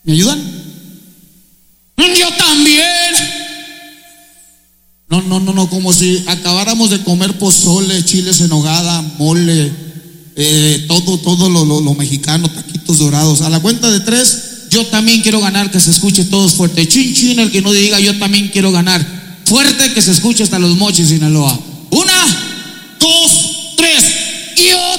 ¿Me ayudan? Yo también. No, como si acabáramos de comer pozole, chiles en nogada, mole, todo lo mexicano, taquitos dorados. A la cuenta de 3, yo también quiero ganar, que se escuche todos fuerte. Chin, chin, el que no diga yo también quiero ganar. Fuerte, que se escuche hasta Los Mochis, Sinaloa. 1, 2, 3. Yo